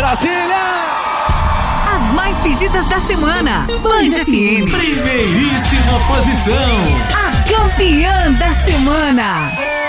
Brasília! As mais pedidas da semana. Band FM. Primeiríssima posição. A campeã da semana.